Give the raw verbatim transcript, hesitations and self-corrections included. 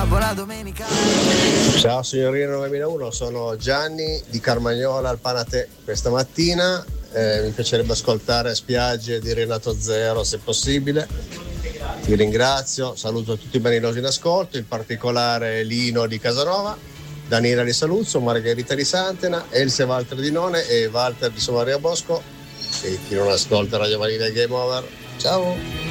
sabato, la domenica. Ciao signorina novemilauno, sono Gianni di Carmagnola al Panatè. Questa mattina eh, mi piacerebbe ascoltare Spiagge di Renato Zero se possibile. Ti ringrazio, saluto tutti i benilosi in ascolto, in particolare Lino di Casanova, Daniela di Saluzzo, Margherita di Santena, Else Walter di None e Walter di Sommaria Bosco e chi non ascolta Radio Marina Game Over. Ciao!